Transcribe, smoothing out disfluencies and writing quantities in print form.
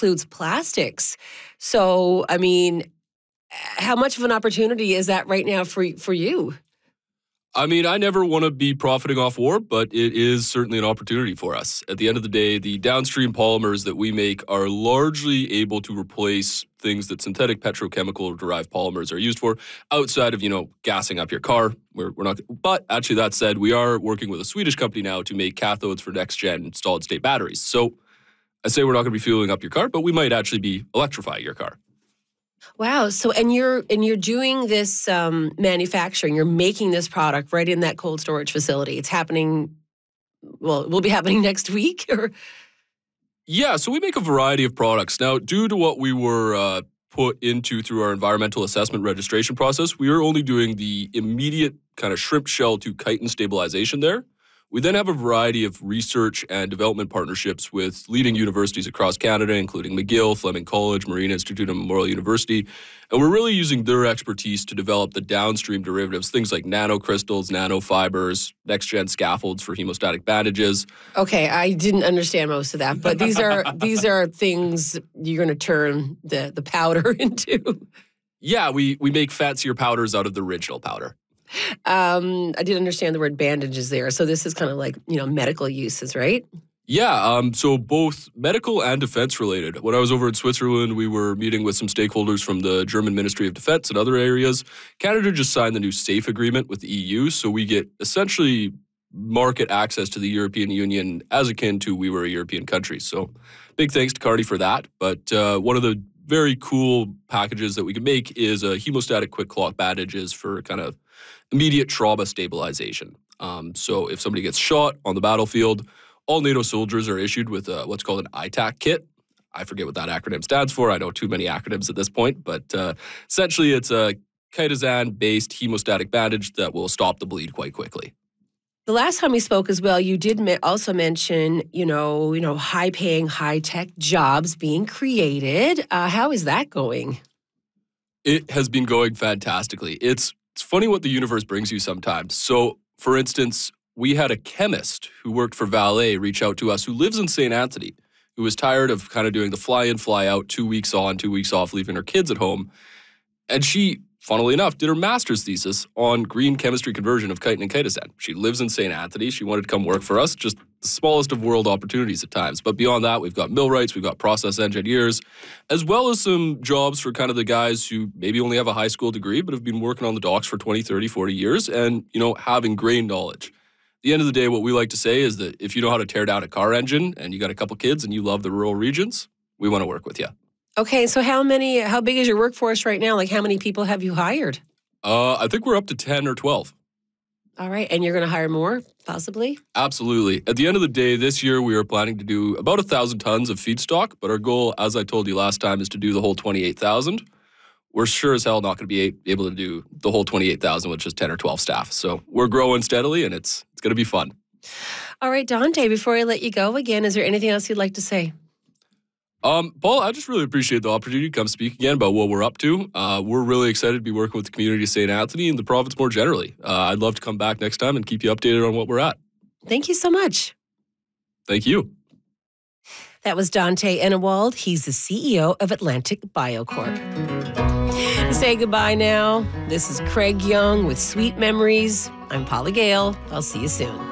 includes plastics. So, I mean, how much of an opportunity is that right now for you? I mean, I never want to be profiting off war, but it is certainly an opportunity for us. At the end of the day, the downstream polymers that we make are largely able to replace things that synthetic petrochemical derived polymers are used for outside of, gassing up your car. We're not, but actually that said, we are working with a Swedish company now to make cathodes for next gen solid state batteries. So I say we're not going to be fueling up your car, but we might actually be electrifying your car. Wow. So, and you're doing this manufacturing. You're making this product right in that cold storage facility. It's happening. Well, it will be happening next week. Or Yeah, so we make a variety of products. Now, due to what we were put into through our environmental assessment registration process, we are only doing the immediate kind of shrimp shell to chitin stabilization there. We then have a variety of research and development partnerships with leading universities across Canada, including McGill, Fleming College, Marine Institute, and Memorial University. And we're really using their expertise to develop the downstream derivatives, things like nanocrystals, nanofibers, next-gen scaffolds for hemostatic bandages. okay, I didn't understand most of that, but these are things you're going to turn the powder into. Yeah, we make fancier powders out of the original powder. I did understand the word bandages there. So this is kind of like, medical uses, right? Yeah, so both medical and defense related. When I was over in Switzerland, we were meeting with some stakeholders from the German Ministry of Defense and other areas. Canada just signed the new SAFE agreement with the EU, so we get essentially market access to the European Union as akin to we were a European country. So big thanks to Cardi for that. But one of the very cool packages that we can make is a hemostatic quick clot bandages for kind of immediate trauma stabilization. So if somebody gets shot on the battlefield, all NATO soldiers are issued with what's called an ITAC kit. I forget what that acronym stands for. I know too many acronyms at this point, but essentially it's a chitosan-based hemostatic bandage that will stop the bleed quite quickly. The last time we spoke as well, you did also mention, high-paying, high-tech jobs being created. How is that going? It has been going fantastically. It's funny what the universe brings you sometimes. So, for instance, we had a chemist who worked for Vale reach out to us who lives in St. Anthony, who was tired of kind of doing the fly-in, fly-out, 2 weeks on, 2 weeks off, leaving her kids at home. And she, funnily enough, did her master's thesis on green chemistry conversion of chitin and chitosan. She lives in St. Anthony. She wanted to come work for us, just the smallest of world opportunities at times. But beyond that, we've got millwrights, we've got process engineers, as well as some jobs for kind of the guys who maybe only have a high school degree, but have been working on the docks for 20, 30, 40 years and, having grain knowledge. At the end of the day, what we like to say is that if you know how to tear down a car engine and you got a couple kids and you love the rural regions, we want to work with you. Okay, so how big is your workforce right now? Like how many people have you hired? I think we're up to 10 or 12. All right, and you're going to hire more, possibly? Absolutely. At the end of the day, this year we are planning to do about 1,000 tons of feedstock, but our goal, as I told you last time, is to do the whole 28,000. We're sure as hell not going to be able to do the whole 28,000 with just 10 or 12 staff. So we're growing steadily, and it's going to be fun. All right, Dante, before I let you go again, is there anything else you'd like to say? Paul, I just really appreciate the opportunity to come speak again about what we're up to. We're really excited to be working with the community of St. Anthony and the province more generally. I'd love to come back next time and keep you updated on what we're at. Thank you so much. Thank you. That was Dante Enewald. He's the CEO of Atlantic BioCorp. Say goodbye now. This is Craig Young with Sweet Memories. I'm Paula Gale. I'll see you soon.